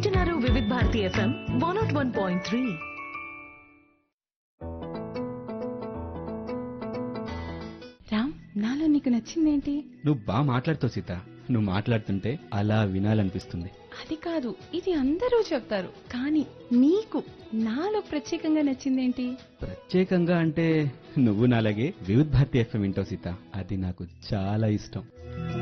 వింటున్నారు వివిధ భారతి ఎఫ్ఎం 101.3. రామ్, నాలో నీకు నచ్చిందేంటి? నువ్వు బాగా మాట్లాడుతావు సీత. నువ్వు మాట్లాడుతుంటే అలా వినాలనిపిస్తుంది. అది కాదు, ఇది అందరూ చెప్తారు, కానీ నీకు నాలో ప్రత్యేకంగా నచ్చిందేంటి? ప్రత్యేకంగా అంటే నువ్వు నాలాగే వివిధ భారతి ఎఫ్ఎం వింటావు సీత. అది నాకు చాలా ఇష్టం.